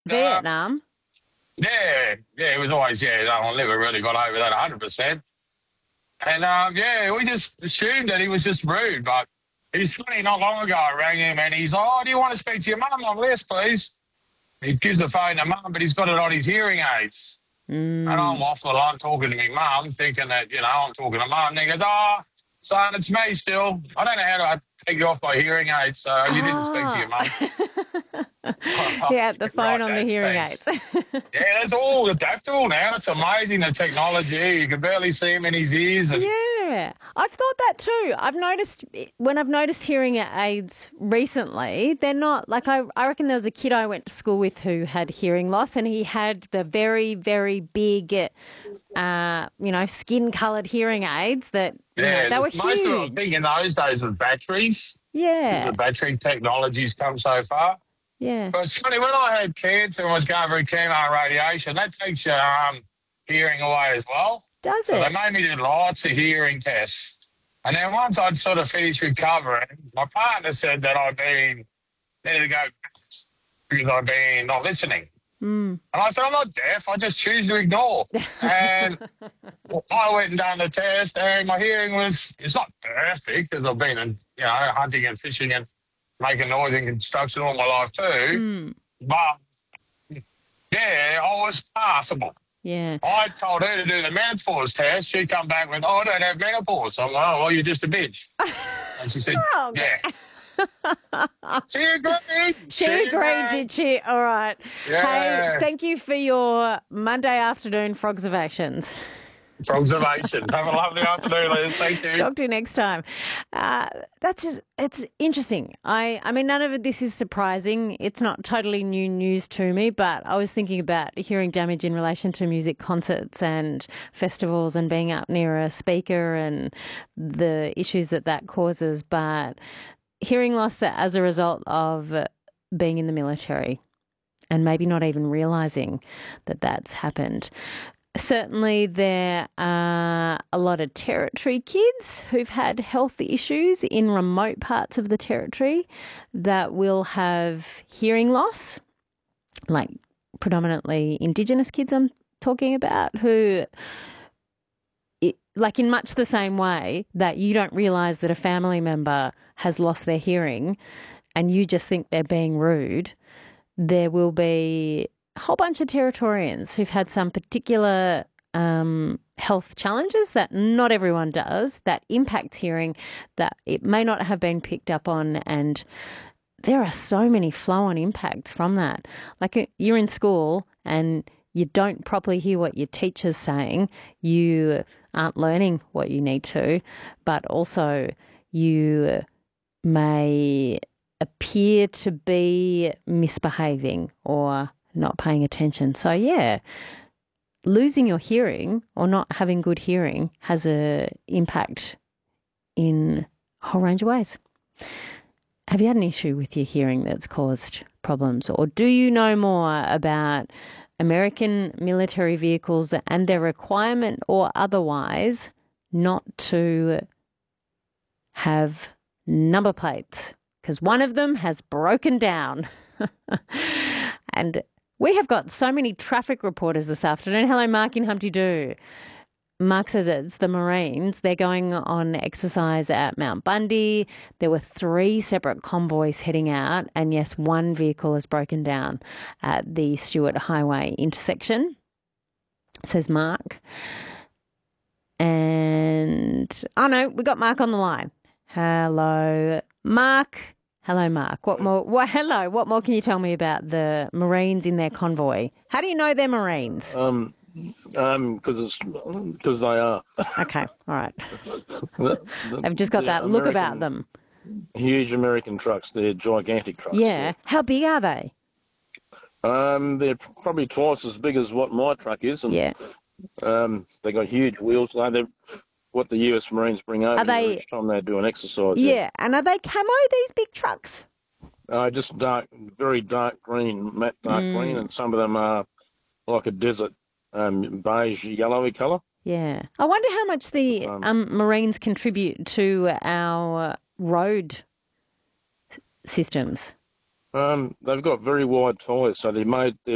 Vietnam. It was always, I never really got over that 100%. And, we just assumed that he was just rude. But he's funny, not long ago I rang him and he's like, oh, do you want to speak to your mum on this, please? He gives the phone to mum, but he's got it on his hearing aids. And I'm Mm. off the line talking to my mum, thinking that, I'm talking to mum. And he goes, oh, son, it's me still. I don't know how to take you off my hearing aids, so you didn't speak to your Ah. mum. Yeah, the phone Right, on the Dad, hearing thanks. aids. Yeah, that's all adaptable now. It's amazing, the technology. You can barely see him in his ears. And Yeah, I've thought that too. When I've noticed hearing aids recently, they're not like I reckon there was a kid I went to school with who had hearing loss and he had the very, very big, skin coloured hearing aids that, they were most of it, I think, huge. in those days was batteries, because the Yeah, battery technology's come so far. yeah. But it's funny, when I had cancer and was going through chemo and radiation, that takes your hearing away as well. Does So they it? made me do lots of hearing tests. And then once I'd sort of finished recovering, my partner said that needed to go because I'd been not listening. Mm. And I said, I'm not deaf, I just choose to ignore. And I went and done the test and my hearing it's not perfect because I've been hunting and fishing and making noise in construction all my life too. Mm. But yeah, I was passable. Yeah. I told her to do the menopause test. She come back with, oh, I don't have menopause. I'm like, oh, well, you're just a bitch. And she said, Oh, yeah. She agreed. she agreed, did she? All right. Hey, Yeah. thank you for your Monday afternoon frogservations. Observation. Have a lovely afternoon, Liz. Thank you. Talk to you next time. It's interesting. I mean, none of this is surprising. It's not totally new news to me, but I was thinking about hearing damage in relation to music concerts and festivals and being up near a speaker and the issues that causes. But hearing loss as a result of being in the military and maybe not even realising that that's happened. Certainly, there are a lot of territory kids who've had health issues in remote parts of the territory that will have hearing loss, like predominantly Indigenous kids I'm talking about, who, like in much the same way that you don't realise that a family member has lost their hearing and you just think they're being rude, there will be a whole bunch of Territorians who've had some particular health challenges that not everyone does, that impacts hearing, that it may not have been picked up on, and there are so many flow-on impacts from that. Like you're in school and you don't properly hear what your teacher's saying, you aren't learning what you need to, but also you may appear to be misbehaving or not paying attention. So, yeah, losing your hearing or not having good hearing has an impact in a whole range of ways. Have you had an issue with your hearing that's caused problems? Or do you know more about American military vehicles and their requirement or otherwise not to have number plates? Because one of them has broken down. And we have got so many traffic reporters this afternoon. Hello, Mark in Humpty Doo. Mark says it's the Marines. They're going on exercise at Mount Bundy. There were 3 separate convoys heading out. And yes, one vehicle has broken down at the Stewart Highway intersection, says Mark. And, oh no, we got Mark on the line. Hello, Mark. Hello, Mark. What more? Well, hello. What more can you tell me about the Marines in their convoy? How do you know they're Marines? Because they are. Okay, all right. The, They've just got that look about them. Huge American trucks. They're gigantic trucks. Yeah. How big are they? They're probably twice as big as what my truck is. And, Yeah. they got huge wheels. They're what the US Marines bring over here each time they do an exercise. Yeah. And are they camo, these big trucks? Just very dark green, matte dark green, and some of them are like a desert beige, yellowy colour. Yeah. I wonder how much the Marines contribute to our road systems. They've got very wide tyres, so they're